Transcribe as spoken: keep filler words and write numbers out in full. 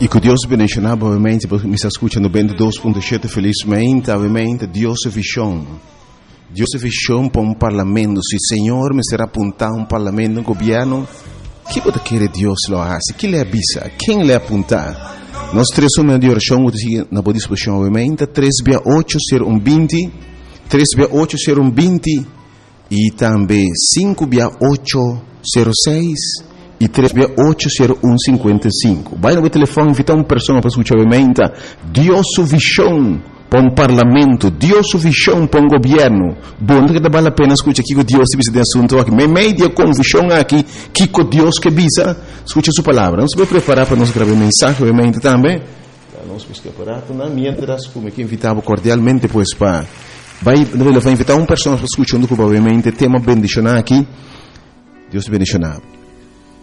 E que Deus bendicionava, obviamente, porque me está escutando vinte e dois ponto sete, felizmente, obviamente, Deus é visão. Deus é visão para um parlamento. Se o Senhor me será apontar um parlamento, um governo, o que você quer Deus lo hace? Que lhe avisa? Quem lhe apontar? Nós três somos de oração, vou dizer na boa disposição, obviamente, três via oito, zero um vinte, três via oito, zero um vinte, e também cinco via oito, zero seis, e três via oito, zero um, cinquenta e cinco. Vai no telefone, invitar uma pessoa para escutar, obviamente, Deus sua visão para um parlamento, Deus sua visão para um governo. Bom, que vale a pena escutar aqui que Deus se visa assunto aqui. Me media com visão aqui, que com Deus que visa, escuta sua palavra. Nós vamos preparar para nós gravar mensagem, obviamente, também. Nós vamos preparar, não, mientras, como que invitava cordialmente, pois, para... Vai, vai invitar uma pessoa para escutar, obviamente, tema bendicionar aqui. Deus te bendicionar.